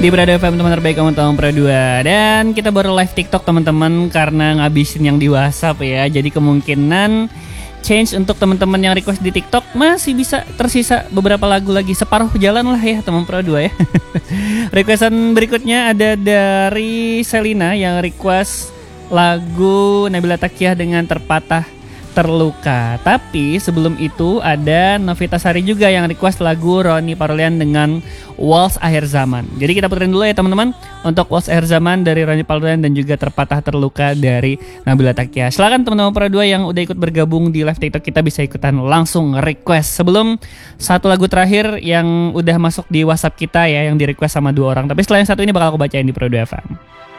Di Prado FM teman terbaik kamu tahun Pro 2. Dan kita baru live TikTok teman-teman karena ngabisin yang di WhatsApp ya. Jadi kemungkinan change untuk teman-teman yang request di TikTok masih bisa tersisa beberapa lagu lagi, separuh jalan lah ya teman Pro 2 ya. Requestan berikutnya ada dari Selina yang request lagu Nabila Takiah dengan Terpatah Terluka. Tapi sebelum itu ada Novita Sari juga yang request lagu Roni Parulian dengan Waltz Akhir Zaman. Jadi kita puterin dulu ya teman-teman untuk Waltz Akhir Zaman dari Roni Parulian dan juga Terpatah Terluka dari Nabila Takiah. Silakan teman-teman Pro 2 yang udah ikut bergabung di live TikTok kita bisa ikutan langsung request. Sebelum satu lagu terakhir yang udah masuk di WhatsApp kita ya, yang di request sama 2 orang. Tapi setelah yang satu ini bakal aku bacain di Pro 2 FM.